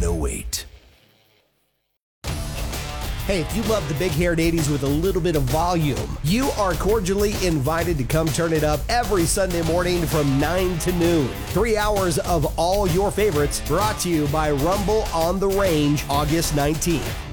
108. Hey, if you love the big-haired 80s with a little bit of volume, you are cordially invited to come turn it up every Sunday morning from 9 to noon. 3 hours of all your favorites brought to you by Rumble on the Range, August 19th.